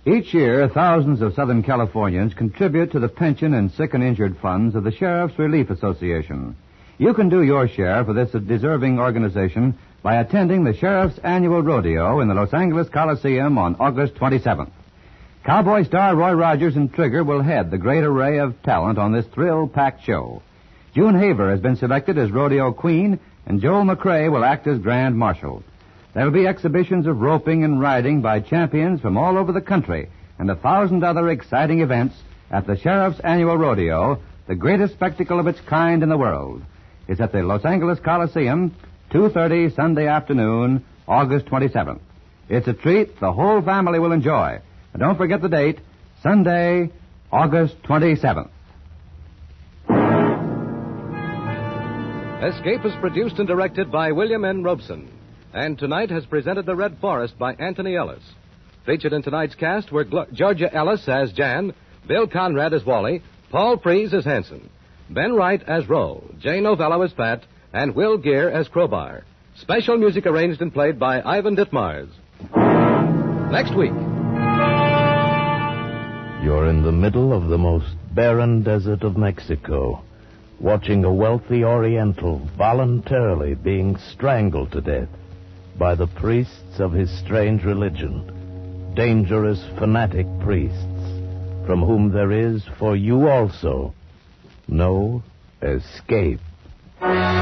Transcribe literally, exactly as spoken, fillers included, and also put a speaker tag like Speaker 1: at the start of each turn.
Speaker 1: Each year, thousands of Southern Californians contribute to the pension and sick and injured funds of the Sheriff's Relief Association. You can do your share for this deserving organization by attending the Sheriff's Annual Rodeo in the Los Angeles Coliseum on August twenty-seventh. Cowboy star Roy Rogers and Trigger will head the great array of talent on this thrill-packed show. June Haver has been selected as Rodeo Queen, and Joel McRae will act as Grand Marshal. There will be exhibitions of roping and riding by champions from all over the country, and a thousand other exciting events at the Sheriff's Annual Rodeo, the greatest spectacle of its kind in the world. It's at the Los Angeles Coliseum, two thirty Sunday afternoon, August twenty-seventh. It's a treat the whole family will enjoy. And don't forget the date, Sunday, August twenty-seventh.
Speaker 2: Escape is produced and directed by William N. Robeson, and tonight has presented The Red Forest by Anthony Ellis. Featured in tonight's cast were Glo- Georgia Ellis as Jan, Bill Conrad as Wally, Paul Frees as Hanson, Ben Wright as Roe, Jay Novello as Pat, and Will Gear as Crowbar. Special music arranged and played by Ivan Ditmars. Next week.
Speaker 3: You're in the middle of the most barren desert of Mexico, watching a wealthy Oriental voluntarily being strangled to death by the priests of his strange religion, dangerous fanatic priests, from whom there is, for you also, no escape.